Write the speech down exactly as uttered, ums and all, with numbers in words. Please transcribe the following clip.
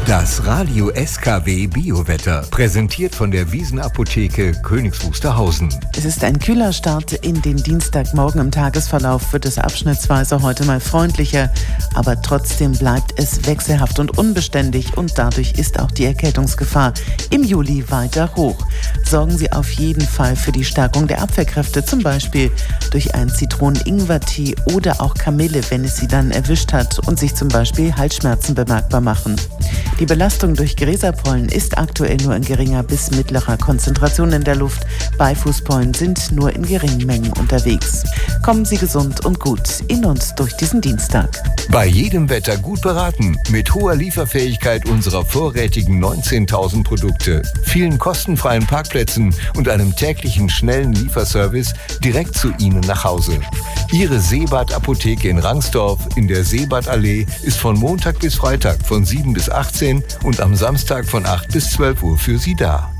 Das Radio S K W Biowetter, präsentiert von der Wiesenapotheke Königs Wusterhausen. Es ist ein kühler Start in den Dienstagmorgen. Im Tagesverlauf wird es abschnittsweise heute mal freundlicher, aber trotzdem bleibt es wechselhaft und unbeständig und dadurch ist auch die Erkältungsgefahr im Juli weiter hoch. Sorgen Sie auf jeden Fall für die Stärkung der Abwehrkräfte, zum Beispiel durch einen Zitronen-Ingwer-Tee oder auch Kamille, wenn es Sie dann erwischt hat und sich zum Beispiel Halsschmerzen bemerkbar machen. Die Belastung durch Gräserpollen ist aktuell nur in geringer bis mittlerer Konzentration in der Luft. Beifußpollen sind nur in geringen Mengen unterwegs. Kommen Sie gesund und gut in und durch diesen Dienstag. Bei jedem Wetter gut beraten, mit hoher Lieferfähigkeit unserer vorrätigen neunzehntausend Produkte, vielen kostenfreien Parkplätzen und einem täglichen schnellen Lieferservice direkt zu Ihnen nach Hause. Ihre Seebad-Apotheke in Rangsdorf in der Seebadallee ist von Montag bis Freitag von sieben bis achtzehn und am Samstag von acht bis zwölf Uhr für Sie da.